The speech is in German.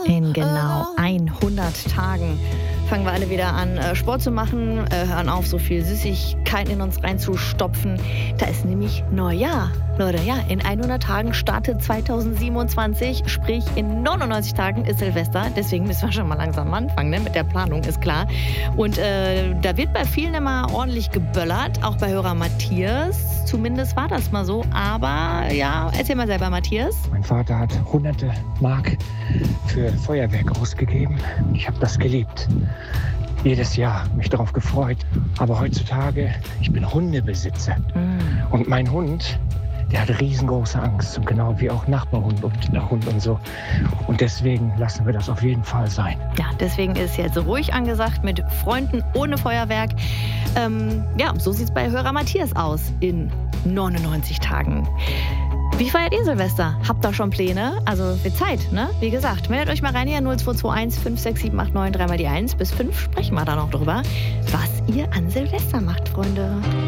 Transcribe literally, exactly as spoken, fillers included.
In genau hundert Tagen fangen wir alle wieder an, Sport zu machen, hören auf, so viel Süßigkeiten in uns reinzustopfen. Da ist nämlich Neujahr. Leute, ja, in hundert Tagen startet zweitausendsiebenundzwanzig, sprich in neunundneunzig Tagen ist Silvester. Deswegen müssen wir schon mal langsam anfangen, ne? Mit der Planung, ist klar. Und äh, da wird bei vielen immer ordentlich geböllert, auch bei Hörer Matthias. Zumindest war das mal so. Aber ja, erzähl mal selber, Matthias. Mein Vater hat hunderte Mark für Feuerwerk ausgegeben. Ich habe das geliebt. Jedes Jahr mich darauf gefreut. Aber heutzutage, ich bin Hundebesitzer. Mm. Und mein Hund, der hat riesengroße Angst. Und genau wie auch Nachbarhund und der Hund und so. Und deswegen lassen wir das auf jeden Fall sein. Ja, deswegen ist jetzt ruhig angesagt mit Freunden ohne Feuerwerk. Ähm, ja, so sieht es bei Hörer Matthias aus in neunundneunzig Tagen. Wie feiert ihr Silvester? Habt ihr schon Pläne? Also wird Zeit, ne? Wie gesagt, meldet euch mal rein hier null zwei zwei eins fünf sechs sieben acht neun drei mal die eins. Bis fünf sprechen wir da noch drüber, was ihr an Silvester macht, Freunde.